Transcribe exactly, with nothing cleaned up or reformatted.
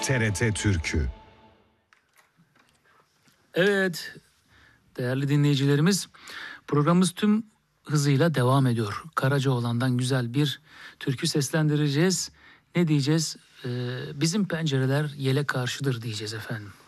T R T Türkü. Evet, değerli dinleyicilerimiz, programımız tüm hızıyla devam ediyor. Karacaoğlan'dan güzel bir türkü seslendireceğiz. Ne diyeceğiz? Ee, bizim pencereler yele karşıdır diyeceğiz efendim.